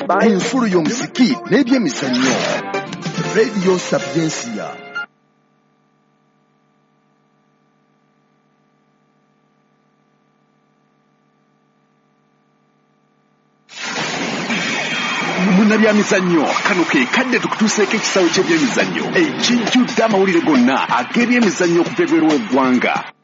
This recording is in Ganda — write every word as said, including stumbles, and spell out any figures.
enfulu y'omuziki n'ebyemizannyo. Radio Sapiensia. Munabyamizannyo kano ke kadde tukutuuseeko ekisawo ky'ebyemizannyo ekijjudde amawulire gonna ag'ebyemizannyo okuva ebweru w'eggwanga.